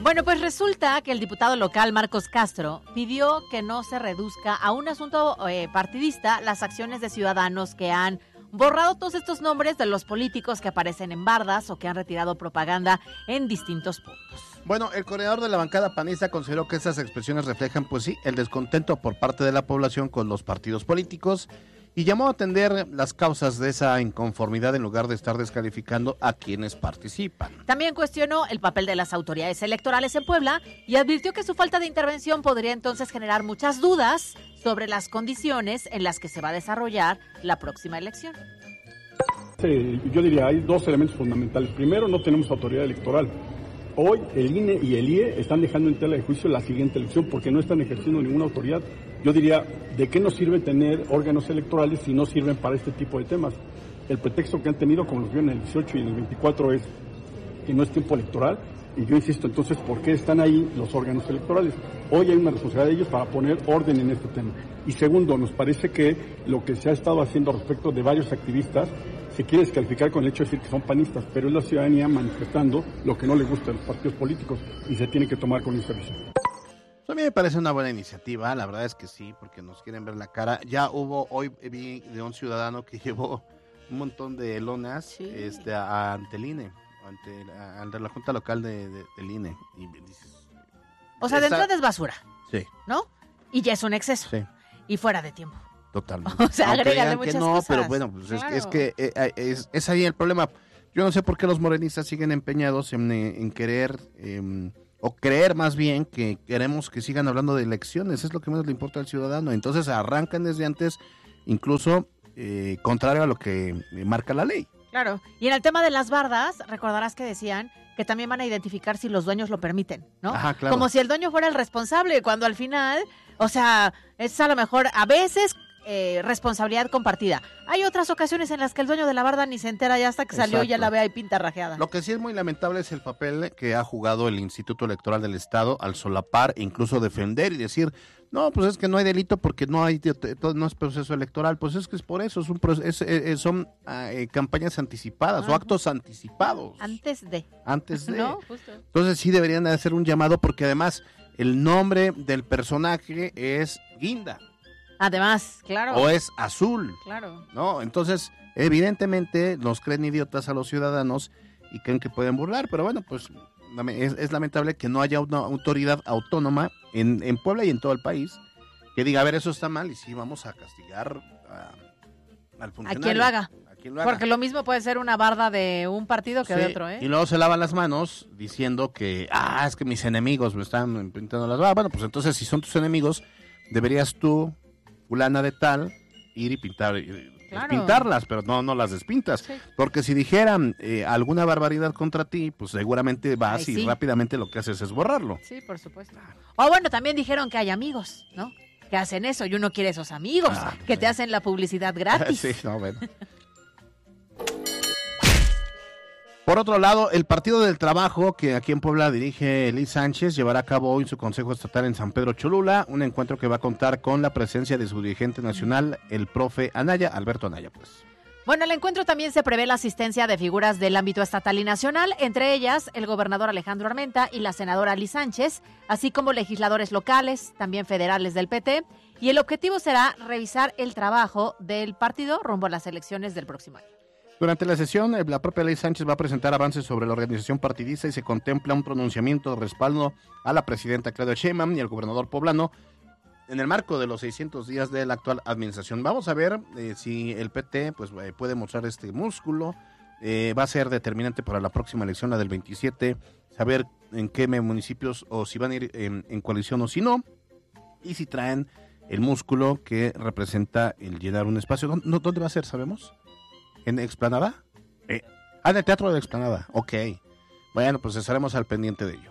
Bueno, pues resulta que el diputado local Marcos Castro pidió que no se reduzca a un asunto partidista las acciones de ciudadanos que han borrado todos estos nombres de los políticos que aparecen en bardas o que han retirado propaganda en distintos puntos. Bueno, el coordinador de la bancada panista consideró que estas expresiones reflejan, pues sí, el descontento por parte de la población con los partidos políticos y llamó a atender las causas de esa inconformidad en lugar de estar descalificando a quienes participan. También cuestionó el papel de las autoridades electorales en Puebla y advirtió que su falta de intervención podría entonces generar muchas dudas sobre las condiciones en las que se va a desarrollar la próxima elección. Yo diría, hay dos elementos fundamentales. Primero, no tenemos autoridad electoral. Hoy el INE y el IE están dejando en tela de juicio la siguiente elección porque no están ejerciendo ninguna autoridad. Yo diría, ¿de qué nos sirve tener órganos electorales si no sirven para este tipo de temas? El pretexto que han tenido, como los vieron en el 18 y en el 24, es que no es tiempo electoral. Y yo insisto, entonces, ¿por qué están ahí los órganos electorales? Hoy hay una responsabilidad de ellos para poner orden en este tema. Y segundo, nos parece que lo que se ha estado haciendo respecto de varios activistas se quiere descalificar con el hecho de decir que son panistas, pero es la ciudadanía manifestando lo que no le gusta a los partidos políticos y se tiene que tomar con esa visión. A mí me parece una buena iniciativa, la verdad es que sí, porque nos quieren ver la cara. Ya hoy vi de un ciudadano que llevó un montón de lonas sí. Ante el INE, ante la Junta Local del INE. Y dices, o sea, de entrada es basura, sí, ¿no? Y ya es un exceso, sí, y fuera de tiempo. totalmente. O sea, agrégale muchas cosas. Pero bueno, pues claro. es que es ahí el problema. Yo no sé por qué los morenistas siguen empeñados en querer... o creer más bien que queremos que sigan hablando de elecciones, es lo que menos le importa al ciudadano. Entonces arrancan desde antes, incluso contrario a lo que marca la ley. Claro, y en el tema de las bardas, recordarás que decían que también van a identificar si los dueños lo permiten, ¿no? Ajá, claro. Como si el dueño fuera el responsable, cuando al final, o sea, es a lo mejor a veces responsabilidad compartida. Hay otras ocasiones en las que el dueño de la barda ni se entera ya hasta que salió. Exacto. Y ya la ve ahí pinta rajeada. Lo que sí es muy lamentable es el papel que ha jugado el Instituto Electoral del Estado al solapar e incluso defender y decir, no, pues es que no hay delito porque no es proceso electoral. Pues es que es por eso, son campañas anticipadas o actos anticipados. Antes de. ¿No? Justo. Entonces sí deberían de hacer un llamado porque además el nombre del personaje es Guinda. Además, claro. O es azul. Claro. ¿No? Entonces, evidentemente, nos creen idiotas a los ciudadanos y creen que pueden burlar, pero bueno, pues es lamentable que no haya una autoridad autónoma en Puebla y en todo el país que diga, a ver, eso está mal y sí, vamos a castigar al funcionario. A quien lo haga. Porque lo mismo puede ser una barda de un partido que de otro, ¿eh? Y luego se lavan las manos diciendo que, es que mis enemigos me están pintando las bardas. Bueno, pues entonces, si son tus enemigos, deberías tú, fulana de tal, ir y pintarlas, pero no las despintas. Sí. Porque si dijeran alguna barbaridad contra ti, pues seguramente vas y rápidamente lo que haces es borrarlo. Sí, por supuesto. O bueno, también dijeron que hay amigos, ¿no? Que hacen eso y uno quiere esos amigos que te hacen la publicidad gratis. Sí, no, bueno. Por otro lado, el Partido del Trabajo, que aquí en Puebla dirige Liz Sánchez, llevará a cabo hoy su Consejo Estatal en San Pedro Cholula, un encuentro que va a contar con la presencia de su dirigente nacional, el profe Anaya, Alberto Anaya, pues. Bueno, el encuentro también se prevé la asistencia de figuras del ámbito estatal y nacional, entre ellas el gobernador Alejandro Armenta y la senadora Liz Sánchez, así como legisladores locales, también federales del PT, y el objetivo será revisar el trabajo del partido rumbo a las elecciones del próximo año. Durante la sesión, la propia Liz Sánchez va a presentar avances sobre la organización partidista y se contempla un pronunciamiento de respaldo a la presidenta Claudia Sheinbaum y al gobernador poblano en el marco de los 600 días de la actual administración. Vamos a ver si el PT puede mostrar este músculo. Va a ser determinante para la próxima elección, la del 27, saber en qué municipios o si van a ir en coalición o si no, y si traen el músculo que representa el llenar un espacio. ¿Dónde va a ser, sabemos? ¿En Explanada? En el Teatro de Explanada, ok. Bueno, pues estaremos al pendiente de ello.